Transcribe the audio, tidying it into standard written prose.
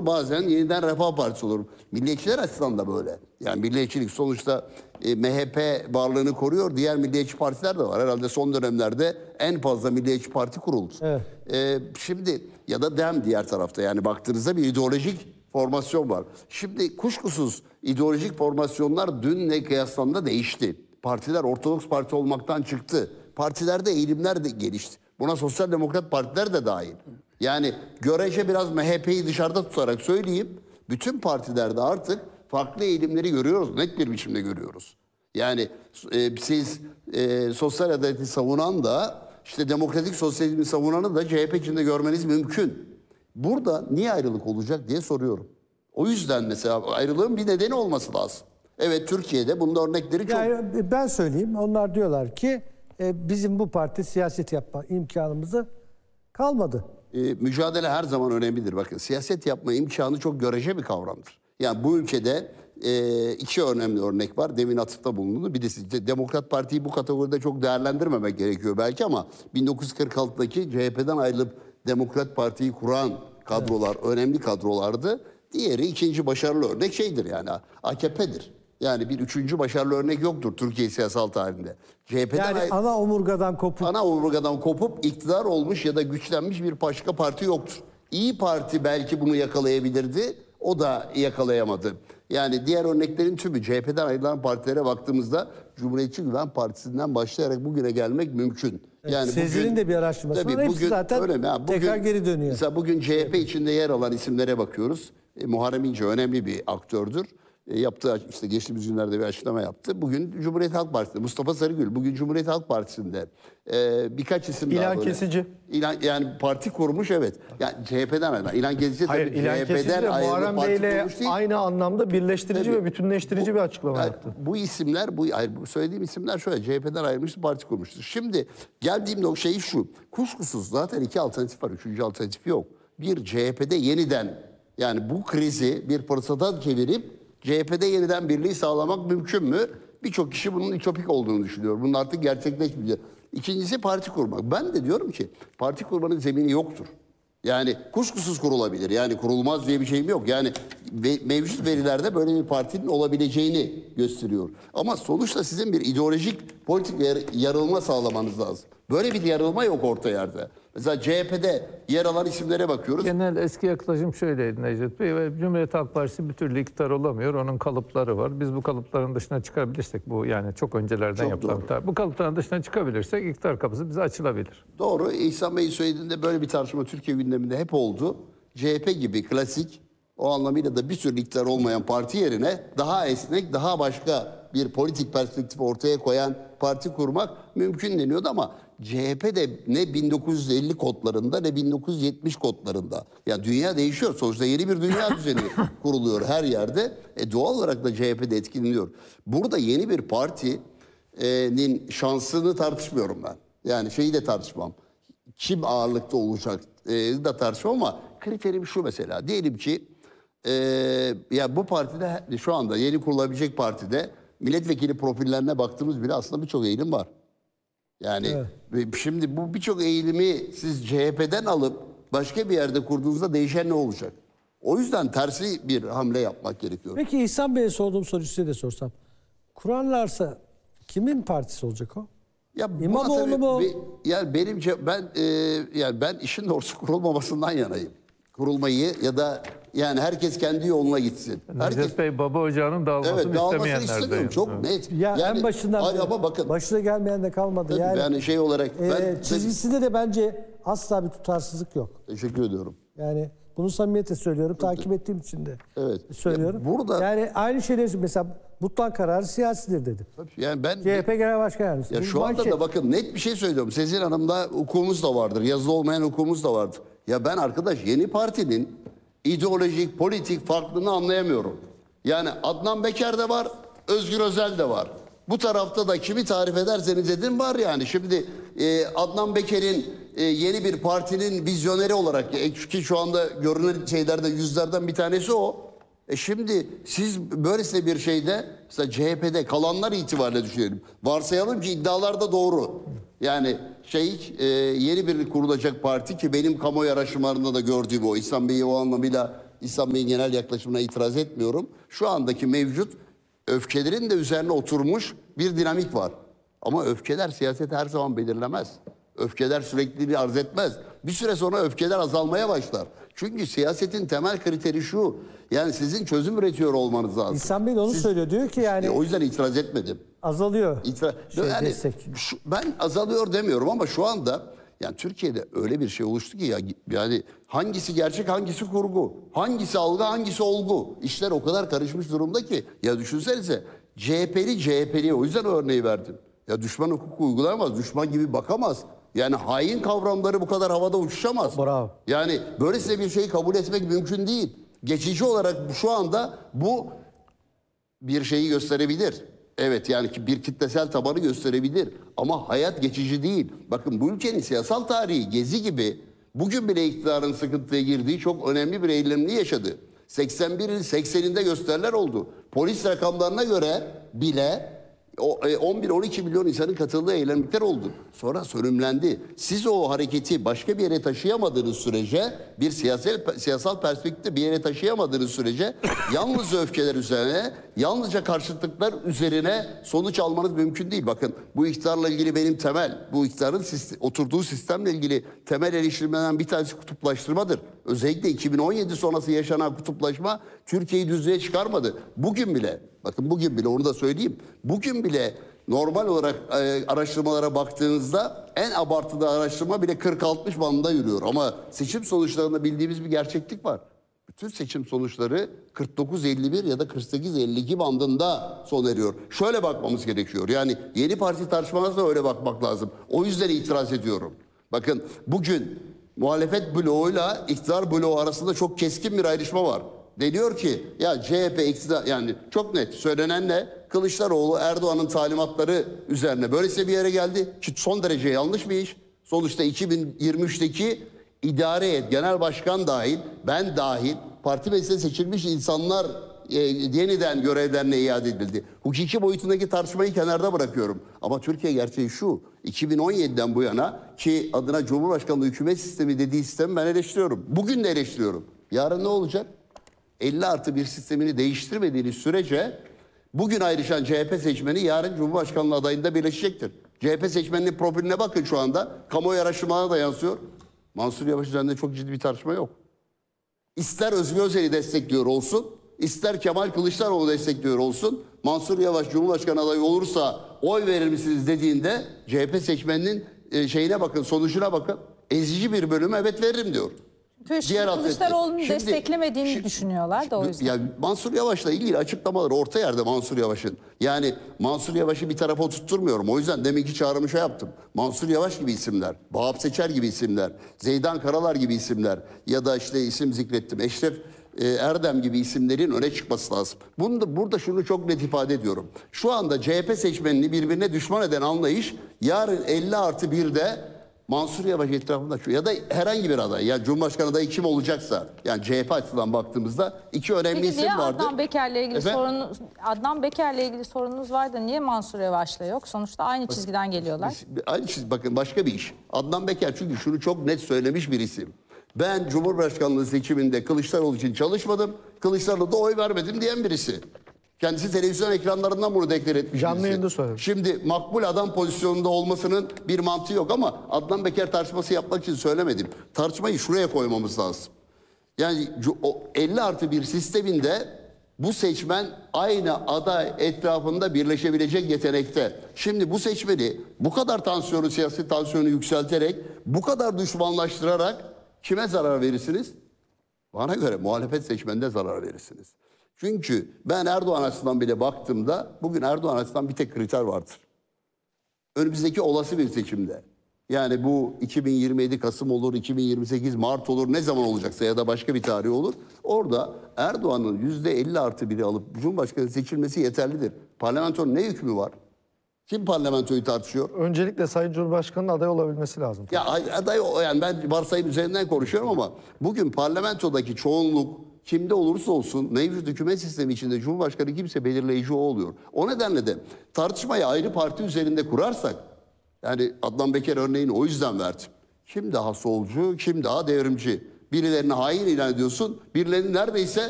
olur, bazen yeniden Refah Partisi olur. Milliyetçiler açısından da böyle. Yani milliyetçilik sonuçta MHP varlığını koruyor. Diğer milliyetçi partiler de var. Herhalde son dönemlerde en fazla milliyetçi parti kuruldu. Evet. Şimdi ya da DEM diğer tarafta, yani baktığınızda bir ideolojik formasyon var. Şimdi kuşkusuz ideolojik formasyonlar dünle kıyaslandı, değişti. Partiler ortodoks parti olmaktan çıktı. Partilerde eğilimler de gelişti. Buna sosyal demokrat partiler de dahil. Yani görece biraz MHP'yi dışarıda tutarak söyleyeyim. Bütün partilerde artık farklı eğilimleri görüyoruz. Net bir biçimde görüyoruz. Yani siz sosyal adaleti savunan da, işte demokratik sosyalizmi savunanı da CHP içinde görmeniz mümkün. Burada niye ayrılık olacak diye soruyorum. O yüzden mesela ayrılığın bir nedeni olması lazım. Evet, Türkiye'de bunun örnekleri çok. Yani ben söyleyeyim, onlar diyorlar ki bizim bu parti siyaset yapma imkanımızı kalmadı. Mücadele her zaman önemlidir. Bakın, siyaset yapma imkanı çok görece bir kavramdır. Yani bu ülkede iki önemli örnek var. Demin atıfta bulundu. Birisi, Demokrat Parti'yi bu kategoride çok değerlendirmemek gerekiyor belki ama 1946'daki CHP'den ayrılıp Demokrat Parti'yi kuran kadrolar önemli kadrolardı. Diğeri, ikinci başarılı örnek şeydir, yani AKP'dir. Yani bir üçüncü başarılı örnek yoktur Türkiye siyasal tarihinde. CHP'den Yani ana omurgadan kopup iktidar olmuş ya da güçlenmiş bir başka parti yoktur. İyi Parti belki bunu yakalayabilirdi. O da yakalayamadı. Yani diğer örneklerin tümü, CHP'den ayrılan partilere baktığımızda Cumhuriyetçi Güven Partisi'nden başlayarak bugüne gelmek mümkün. Yani Sezgin'in de bir araştırması var. Hepsi zaten öyle mi? Yani tekrar geri dönüyor. Mesela bugün CHP içinde yer alan isimlere bakıyoruz. Muharrem İnce önemli bir aktördür. Yaptığı, işte geçtiğimiz günlerde bir açıklama yaptı. Bugün Cumhuriyet Halk Partisi'nde. Mustafa Sarıgül bugün Cumhuriyet Halk Partisi'nde. Birkaç isim daha İlhan böyle. Kesici. Yani parti kurmuş, evet. Yani CHP'den ayrılan. İlhan Kesici Hayır, tabii İlhan Kesici de CHP'den ayrılıp Muharrem parti Bey'le kurmuş değil. aynı anlamda birleştirici Tabii. ve bütünleştirici bir açıklama yaptı. Bu isimler, bu söylediğim isimler şöyle, CHP'den ayrılmıştı, parti kurmuştur. Şimdi geldiğim o şey şu. Kuşkusuz zaten iki alternatif var. Üçüncü alternatif yok. Bir, CHP'de yeniden, yani bu krizi bir fırsata çevirip CHP'de yeniden birliği sağlamak mümkün mü? Birçok kişi bunun ütopik olduğunu düşünüyor. Bunun artık gerçekleşmeyecek. İkincisi, parti kurmak. Ben de diyorum ki parti kurmanın zemini yoktur. Yani kuşkusuz kurulabilir. Yani kurulmaz diye bir şeyim yok. Yani mevcut verilerde böyle bir partinin olabileceğini gösteriyor. Ama sonuçta sizin bir ideolojik politik yarılma sağlamanız lazım. Böyle bir yarılma yok orta yerde. Mesela CHP'de yer alan isimlere bakıyoruz. Genel eski yaklaşım şöyleydi Necdet Bey. Ve Cumhuriyet Halk Partisi bir türlü iktidar olamıyor. Onun kalıpları var. Biz bu kalıpların dışına çıkabilirsek, bu yani çok öncelerden yapılan, bu kalıpların dışına çıkabilirsek iktidar kapısı bize açılabilir. Doğru. İhsan Bey'in söylediğinde böyle bir tartışma Türkiye gündeminde hep oldu. CHP gibi klasik, o anlamıyla da bir sürü iktidar olmayan parti yerine daha esnek, daha başka bir politik perspektif ortaya koyan parti kurmak mümkün deniyordu ama CHP de ne 1950 kodlarında ne 1970 kodlarında. Yani dünya değişiyor. Sonuçta yeni bir dünya düzeni kuruluyor her yerde. Doğal olarak da CHP de etkileniyor. Burada yeni bir partinin şansını tartışmıyorum ben. Yani şeyi de tartışmam. Kim ağırlıkta olacak da tartışmam ama kriterim şu mesela. Diyelim ki ya bu partide, şu anda yeni kurulabilecek partide milletvekili profillerine baktığımız bile aslında birçok eğilim var. Yani şimdi bu birçok eğilimi siz CHP'den alıp başka bir yerde kurduğunuzda değişen ne olacak? O yüzden tersi bir hamle yapmak gerekiyor. Peki İhsan Bey'e sorduğum soruyu size de sorsam. Kurarlarsa kimin partisi olacak o? Ya İmamoğlu mu? Yani ben işin doğrusu kurulmamasından yanayım. Kurulmayı ya da yani herkes kendi yoluna gitsin. Necdet Bey, Baba Ocağı'nın dağılmasını dağılmasını istemeyenlerden. istemiyorum. Çok net. Ya yani, en başından ama bakın, başına gelmeyen de kalmadı. tabii yani şey olarak çizgisinde de bence asla bir tutarsızlık yok. Teşekkür ediyorum. Yani bunu samimiyetle söylüyorum. Takip ettiğim için de söylüyorum. Ya burada, yani aynı şeyleri, mesela mutlak kararı siyasidir dedim. yani ben CHP Genel Başkan Yardımcısı. ya şu anda da bakın net bir şey söylüyorum. Sezin Hanım'da hukukumuz da vardır. Yazılı olmayan hukukumuz da vardır. Ya ben arkadaş yeni partinin ideolojik, politik farklılığını anlayamıyorum. Yani Adnan Beker de var, Özgür Özel de var. Bu tarafta da kimi tarif ederseniz edin var yani. Şimdi Adnan Beker'in yeni bir partinin vizyoneri olarak, ki şu anda görünen şeylerde yüzlerden bir tanesi o. Şimdi siz böylesine bir şeyde, mesela CHP'de kalanlar itibariyle düşünelim. Varsayalım ki iddialar da doğru. Yani yeni bir kurulacak parti, ki benim kamuoyu araştırmalarında da gördüğüm o. İhsan Bey'i o anlamıyla İhsan Bey'in genel yaklaşımına itiraz etmiyorum. Şu andaki mevcut öfkelerin de üzerine oturmuş bir dinamik var. Ama öfkeler siyaseti her zaman belirlemez. Öfkeler sürekliliği arz etmez. Bir süre sonra öfkeler azalmaya başlar. Çünkü siyasetin temel kriteri şu. Yani sizin çözüm üretiyor olmanız lazım. İhsan Bey de onu söylüyor. Diyor ki yani O yüzden itiraz etmedim. azalıyor. Yani destek. ben azalıyor demiyorum ama şu anda yani Türkiye'de öyle bir şey oluştu ki yani hangisi gerçek hangisi kurgu, hangisi algı hangisi olgu, işler o kadar karışmış durumda ki ya düşünsenize CHP'li o yüzden örneği verdim. Ya düşman hukuku uygulayamaz, düşman gibi bakamaz. Yani hain kavramları bu kadar havada uçuşamaz. Bravo. Yani böylesine bir şeyi kabul etmek mümkün değil. Geçici olarak şu anda bu bir şeyi gösterebilir. Evet yani bir kitlesel tabanı gösterebilir. Ama hayat geçici değil. Bakın bu ülkenin siyasal tarihi Gezi gibi bugün bile iktidarın sıkıntıya girdiği çok önemli bir eylemini yaşadı. 81'in 80'inde gösteriler oldu. Polis rakamlarına göre bile 11-12 milyon insanın katıldığı eylemlikler oldu. Sonra sönümlendi. Siz o hareketi başka bir yere taşıyamadığınız sürece, bir siyasal perspektifte bir yere taşıyamadığınız sürece yalnız öfkeler üzerine, yalnızca karşıtlıklar üzerine sonuç almanız mümkün değil. Bakın bu iktidarla ilgili benim bu iktidarın oturduğu sistemle ilgili temel eleştirmeden bir tanesi kutuplaştırmadır. Özellikle 2017 sonrası yaşanan kutuplaşma Türkiye'yi düzlüğe çıkarmadı. Bugün bile, bakın bugün bile onu da söyleyeyim. Bugün bile normal olarak araştırmalara baktığınızda en abartıda araştırma bile 40-60 bandında yürüyor. Ama seçim sonuçlarında bildiğimiz bir gerçeklik var. Bütün seçim sonuçları 49-51 ya da 48-52 bandında sona eriyor. Şöyle bakmamız gerekiyor. Yani yeni parti tartışmalarına öyle bakmak lazım. O yüzden itiraz ediyorum. Bakın bugün muhalefet bloğuyla iktidar bloğu arasında çok keskin bir ayrışma var. Deniyor ki ya CHP iktidar yani çok net söylenen ne? Kılıçdaroğlu Erdoğan'ın talimatları üzerine böylesi bir yere geldi ki son derece yanlış bir iş. Sonuçta 2023'teki idare et, genel başkan dahil, ben dahil parti meclisine seçilmiş insanlar yeniden görevlerine iade edildi. Hukuki boyutundaki tartışmayı kenarda bırakıyorum. Ama Türkiye gerçeği şu, 2017'den bu yana ki adına Cumhurbaşkanlığı hükümet sistemi dediği sistemi ben eleştiriyorum. Bugün de eleştiriyorum. Yarın ne olacak? 50+1 sistemini değiştirmediğiniz sürece bugün ayrışan CHP seçmeni yarın Cumhurbaşkanlığı adayında birleşecektir. CHP seçmeninin profiline bakın şu anda. Kamuoyu araştırmalarına da yansıyor. Mansur Yavaş üzerinde çok ciddi bir tartışma yok. İster Özgür Özel'i destekliyor olsun, ister Kemal Kılıçdaroğlu destekliyor olsun, Mansur Yavaş Cumhurbaşkanı adayı olursa oy verir misiniz dediğinde CHP seçmeninin şeyine bakın, sonucuna bakın. Ezici bir bölümü evet veririm diyor. Kılıçdaroğlu'nu desteklemediğini düşünüyorlar da o yüzden. Ya Mansur Yavaş'la ilgili açıklamaları orta yerde Mansur Yavaş'ın. Yani Mansur Yavaş'ı bir tarafa oturtturmuyorum. O yüzden deminki çağrımı şey yaptım. Mansur Yavaş gibi isimler, Vahap Seçer gibi isimler, Zeydan Karalar gibi isimler ya da işte isim zikrettim Eşref Erdem gibi isimlerin öne çıkması lazım. Burada şunu çok net ifade ediyorum. Şu anda CHP seçmenini birbirine düşman eden anlayış yarın 50+1'de Mansur Yavaş etrafında ya da herhangi bir aday yani Cumhurbaşkanı adayı kim olacaksa yani CHP açısından baktığımızda iki önemli Peki isim niye vardı. Adnan Beker'le ilgili sorunuz var da niye Mansur Yavaş'la yok? Sonuçta aynı çizgiden geliyorlar. Aynı çizgi bakın başka bir iş. Adnan Beker çünkü şunu çok net söylemiş bir isim. Ben Cumhurbaşkanlığı seçiminde Kılıçdaroğlu için çalışmadım. Kılıçdaroğlu'na oy vermedim diyen birisi. Kendisi televizyon ekranlarından bunu deklar etmiş. Canlı yayında söyledi. Şimdi makbul adam pozisyonunda olmasının bir mantığı yok ama Adnan Beker tartışması yapmak için söylemedim. Tartışmayı şuraya koymamız lazım. Yani 50+1 sisteminde bu seçmen aynı aday etrafında birleşebilecek yetenekte. Şimdi bu seçmeni bu kadar siyasi tansiyonu yükselterek, bu kadar düşmanlaştırarak kime zarar verirsiniz? Bana göre muhalefet seçmenine zarar verirsiniz. Çünkü ben Erdoğan açısından bile baktığımda bugün Erdoğan açısından bir tek kriter vardır. Önümüzdeki olası bir seçimde yani bu 2027 Kasım olur, 2028 Mart olur ne zaman olacaksa ya da başka bir tarih olur. Orada Erdoğan'ın %50+1'i alıp Cumhurbaşkanı seçilmesi yeterlidir. Parlamentonun ne hükmü var? Kim parlamentoyu tartışıyor? Öncelikle Sayın Cumhurbaşkanı'nın aday olabilmesi lazım. Ya aday yani ben varsayım üzerinden konuşuyorum ama bugün parlamentodaki çoğunluk kimde olursa olsun mevcut hükümet sistemi içinde Cumhurbaşkanı kimse belirleyici o oluyor. O nedenle de tartışmayı ayrı parti üzerinde kurarsak yani Adnan Beker örneğini o yüzden verdim. Kim daha solcu, kim daha devrimci? Birilerini hain ilan ediyorsun. Birilerini neredeyse